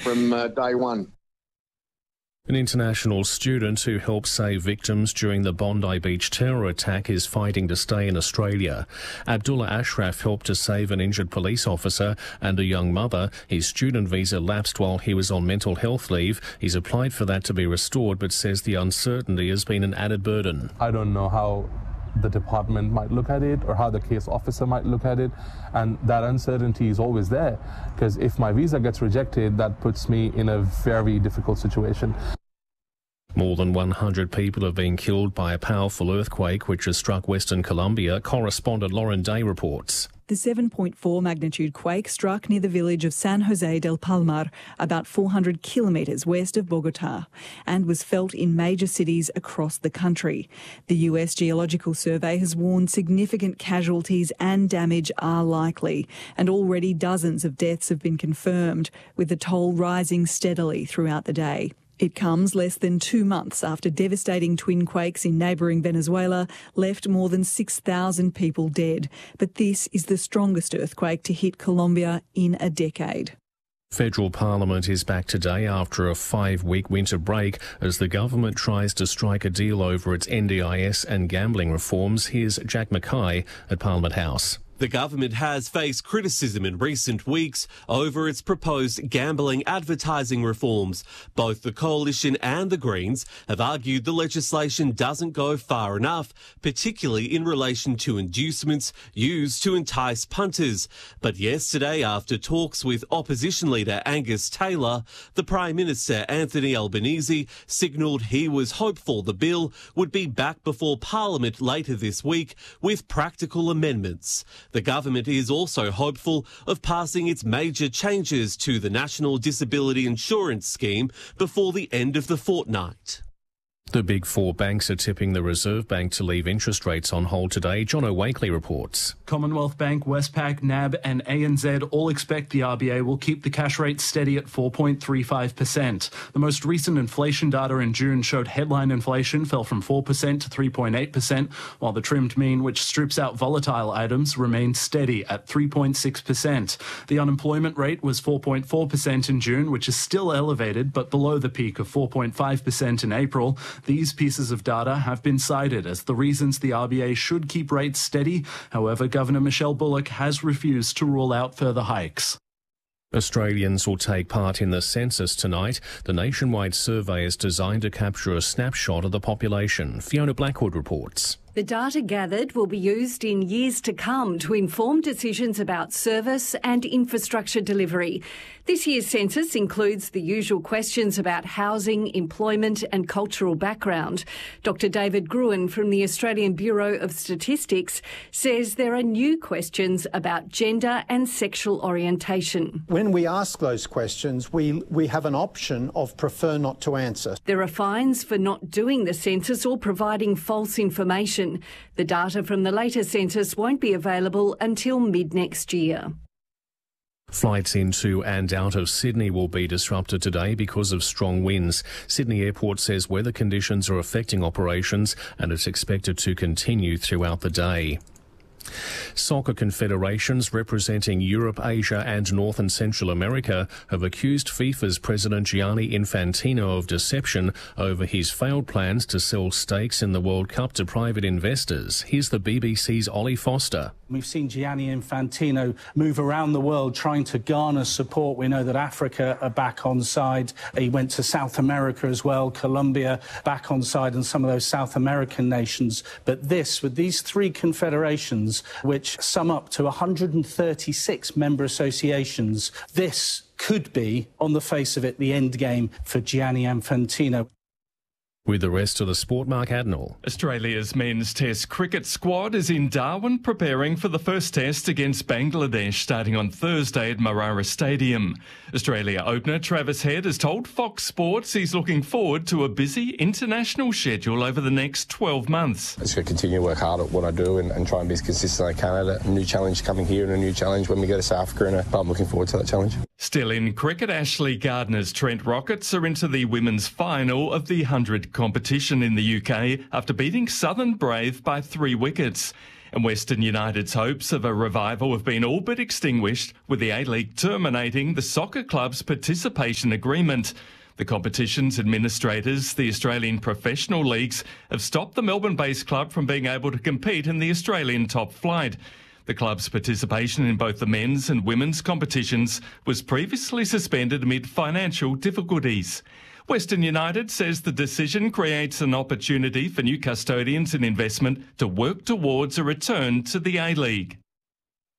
from day one. An international student who helped save victims during the Bondi Beach terror attack is fighting to stay in Australia. Abdullah Ashraf helped to save an injured police officer and a young mother. His student visa lapsed while he was on mental health leave. He's applied for that to be restored, but says the uncertainty has been an added burden. I don't know how the department might look at it or how the case officer might look at it, and that uncertainty is always there, because if my visa gets rejected, that puts me in a very difficult situation. More than 100 people have been killed by a powerful earthquake which has struck Western Colombia. Correspondent Lauren Day reports. The 7.4 magnitude quake struck near the village of San Jose del Palmar, about 400 kilometres west of Bogotá, and was felt in major cities across the country. The US Geological Survey has warned significant casualties and damage are likely, and already dozens of deaths have been confirmed, with the toll rising steadily throughout the day. It comes less than 2 months after devastating twin quakes in neighbouring Venezuela left more than 6,000 people dead. But this is the strongest earthquake to hit Colombia in a decade. Federal Parliament is back today after a 5-week winter break as the government tries to strike a deal over its NDIS and gambling reforms. Here's Jack Mackay at Parliament House. The government has faced criticism in recent weeks over its proposed gambling advertising reforms. Both the Coalition and the Greens have argued the legislation doesn't go far enough, particularly in relation to inducements used to entice punters. But yesterday, after talks with opposition leader Angus Taylor, the Prime Minister Anthony Albanese signalled he was hopeful the bill would be back before Parliament later this week with practical amendments. The government is also hopeful of passing its major changes to the National Disability Insurance Scheme before the end of the fortnight. The big four banks are tipping the Reserve Bank to leave interest rates on hold today. John O'Wakely reports. Commonwealth Bank, Westpac, NAB and ANZ all expect the RBA will keep the cash rate steady at 4.35%. The most recent inflation data in June showed headline inflation fell from 4% to 3.8%, while the trimmed mean, which strips out volatile items, remained steady at 3.6%. The unemployment rate was 4.4% in June, which is still elevated but below the peak of 4.5% in April. These pieces of data have been cited as the reasons the RBA should keep rates steady. However, Governor Michelle Bullock has refused to rule out further hikes. Australians will take part in the census tonight. The nationwide survey is designed to capture a snapshot of the population. Fiona Blackwood reports. The data gathered will be used in years to come to inform decisions about service and infrastructure delivery. This year's census includes the usual questions about housing, employment and cultural background. Dr. David Gruen from the Australian Bureau of Statistics says there are new questions about gender and sexual orientation. When we ask those questions, we have an option of prefer not to answer. There are fines for not doing the census or providing false information. The data from the later census won't be available until mid-next year. Flights into and out of Sydney will be disrupted today because of strong winds. Sydney Airport says weather conditions are affecting operations and it's expected to continue throughout the day. Soccer confederations representing Europe, Asia and North and Central America have accused FIFA's president Gianni Infantino of deception over his failed plans to sell stakes in the World Cup to private investors. Here's the BBC's Ollie Foster. We've seen Gianni Infantino move around the world trying to garner support. We know that Africa are back on side. He went to South America as well, Colombia back on side, and some of those South American nations. But this, with these three confederations, which sum up to 136 member associations, this could be, on the face of it, the end game for Gianni Infantino. With the rest of the sport, Mark Adnall. Australia's men's Test cricket squad is in Darwin preparing for the first test against Bangladesh starting on Thursday at Marara Stadium. Australia opener Travis Head has told Fox Sports he's looking forward to a busy international schedule over the next 12 months. I'm just going to continue to work hard at what I do and try and be as consistent as I can at it. A new challenge coming here and a new challenge when we go to South Africa, and I'm looking forward to that challenge. Still in cricket, Ashley Gardner's Trent Rockets are into the women's final of the 100 competition in the UK after beating Southern Brave by 3 wickets. And Western United's hopes of a revival have been all but extinguished, with the A-League terminating the soccer club's participation agreement. The competition's administrators, the Australian professional leagues, have stopped the Melbourne-based club from being able to compete in the Australian top flight. The club's participation in both the men's and women's competitions was previously suspended amid financial difficulties. Western United says the decision creates an opportunity for new custodians and investment to work towards a return to the A-League.